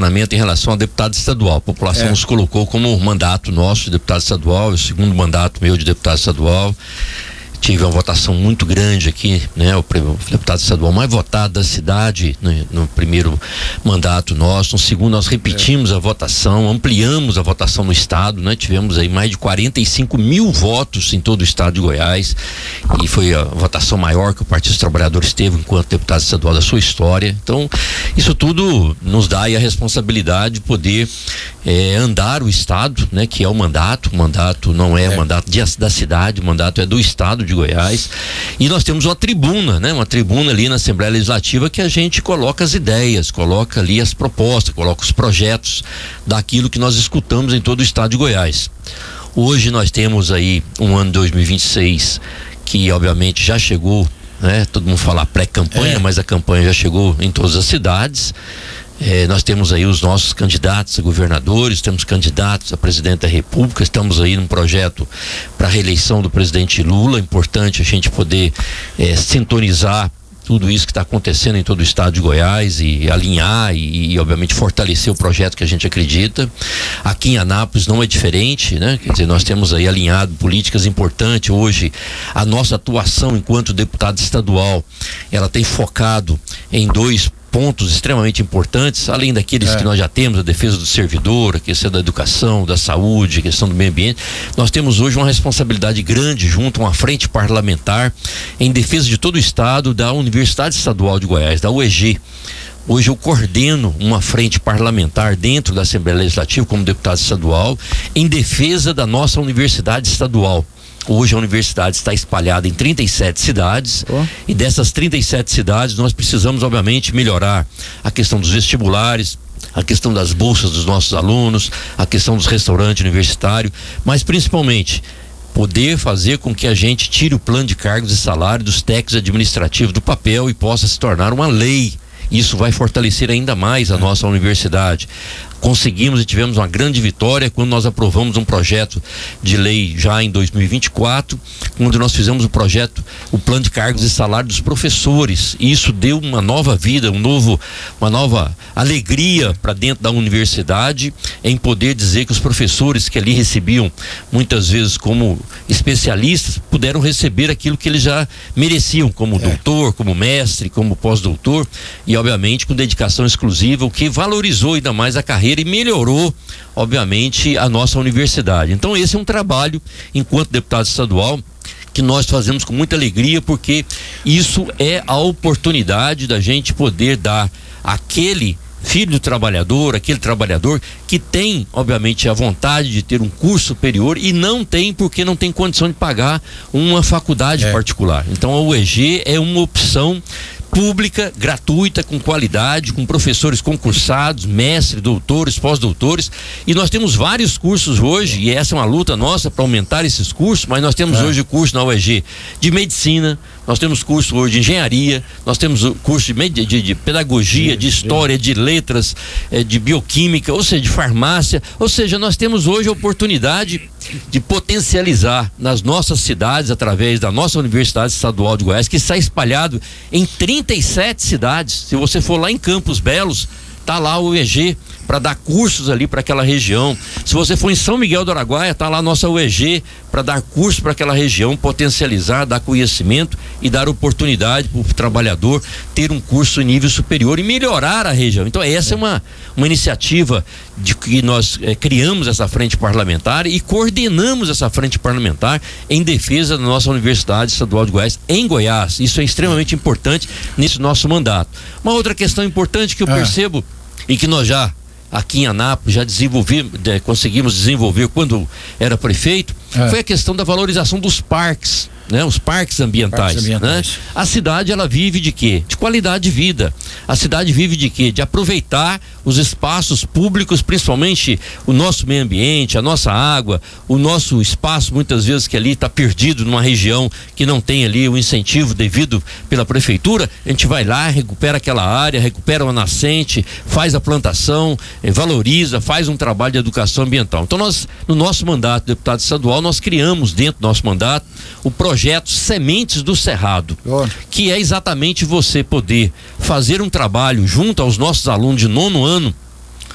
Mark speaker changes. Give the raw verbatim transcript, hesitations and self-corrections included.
Speaker 1: posicionamento em relação a deputado estadual. A população é. nos colocou como mandato nosso de deputado estadual, o segundo mandato meu de deputado estadual. Tive uma votação muito grande aqui, né? O, o deputado estadual mais votado da cidade no, no primeiro mandato nosso. No segundo, nós repetimos é. a votação, ampliamos a votação no estado, né? Tivemos aí mais de quarenta e cinco mil votos em todo o estado de Goiás, e foi a votação maior que o Partido dos Trabalhadores teve enquanto deputado estadual da sua história. Então, isso tudo nos dá aí a responsabilidade de poder é, andar o estado, né? Que é o mandato. O mandato não é, é. o mandato de, da cidade, o mandato é do estado de Goiás, e nós temos uma tribuna, né? Uma tribuna ali na Assembleia Legislativa que a gente coloca as ideias, coloca ali as propostas, coloca os projetos daquilo que nós escutamos em todo o estado de Goiás. Hoje nós temos aí um ano dois mil e vinte e seis que obviamente já chegou, né? Todo mundo fala pré-campanha, é. mas a campanha já chegou em todas as cidades. É, nós temos aí os nossos candidatos a governadores, temos candidatos a presidente da República, estamos aí num projeto para a reeleição do presidente Lula. É importante a gente poder é, sintonizar tudo isso que está acontecendo em todo o estado de Goiás e alinhar e, e obviamente fortalecer o projeto que a gente acredita. Aqui em Anápolis não é diferente, né? Quer dizer, nós temos aí alinhado políticas importantes. Hoje a nossa atuação enquanto deputado estadual, ela tem focado em dois pontos extremamente importantes, além daqueles é. que nós já temos, a defesa do servidor, a questão da educação, da saúde, a questão do meio ambiente. Nós temos hoje uma responsabilidade grande junto a uma frente parlamentar em defesa de todo o estado, da Universidade Estadual de Goiás, da U E G. Hoje eu coordeno uma frente parlamentar dentro da Assembleia Legislativa como deputado estadual em defesa da nossa Universidade Estadual. Hoje a universidade está espalhada em trinta e sete cidades, oh. e dessas trinta e sete cidades nós precisamos obviamente melhorar a questão dos vestibulares, a questão das bolsas dos nossos alunos, a questão dos restaurantes universitários, mas principalmente poder fazer com que a gente tire o plano de cargos e salário dos técnicos administrativos do papel e possa se tornar uma lei. Isso vai fortalecer ainda mais a nossa universidade. Conseguimos e tivemos uma grande vitória quando nós aprovamos um projeto de lei já em dois mil e vinte e quatro, quando nós fizemos o projeto, o plano de cargos e salário dos professores. E isso deu uma nova vida, um novo, uma nova alegria para dentro da universidade, em poder dizer que os professores que ali recebiam muitas vezes como especialistas puderam receber aquilo que eles já mereciam, como é. doutor, como mestre, como pós-doutor, e obviamente com dedicação exclusiva, o que valorizou ainda mais a carreira e melhorou, obviamente, a nossa universidade. Então esse é um trabalho, enquanto deputado estadual, que nós fazemos com muita alegria, porque isso é a oportunidade da gente poder dar àquele filho do trabalhador, aquele trabalhador que tem, obviamente, a vontade de ter um curso superior e não tem porque não tem condição de pagar uma faculdade é. particular. Então a U E G é uma opção pública, gratuita, com qualidade, com professores concursados, mestres, doutores, pós-doutores, e nós temos vários cursos hoje, e essa é uma luta nossa para aumentar esses cursos, mas nós temos é. hoje curso na U E G de medicina, nós temos curso hoje de engenharia, nós temos curso de, de, de pedagogia, sim, de história, sim. de letras, eh, de bioquímica, ou seja, de farmácia, ou seja, nós temos hoje a oportunidade de potencializar nas nossas cidades, através da nossa Universidade Estadual de Goiás, que está espalhado em trinta e sete cidades. Se você for lá em Campos Belos, tá lá o U E G para dar cursos ali para aquela região. Se você for em São Miguel do Araguaia, tá lá a nossa U E G para dar curso para aquela região, potencializar, dar conhecimento e dar oportunidade para o trabalhador ter um curso em nível superior e melhorar a região. Então essa é uma, uma iniciativa de que nós eh, criamos essa frente parlamentar e coordenamos essa frente parlamentar em defesa da nossa Universidade Estadual de Goiás em Goiás. Isso é extremamente importante nesse nosso mandato. Uma outra questão importante que eu ah. percebo e que nós já aqui em Anápolis já desenvolvemos, de, conseguimos desenvolver quando era prefeito, é. foi a questão da valorização dos parques, né? Os parques ambientais, parques ambientais. Né? A cidade, ela vive de quê? De qualidade de vida. A cidade vive de quê? De aproveitar os espaços públicos, principalmente o nosso meio ambiente, a nossa água, o nosso espaço, muitas vezes que ali está perdido numa região que não tem ali o incentivo devido pela prefeitura. A gente vai lá, recupera aquela área, recupera uma nascente, faz a plantação, eh, valoriza, faz um trabalho de educação ambiental. Então nós, no nosso mandato de deputado estadual, nós criamos dentro do nosso mandato o projeto Sementes do Cerrado, oh. que é exatamente você poder fazer um trabalho junto aos nossos alunos de nono ano,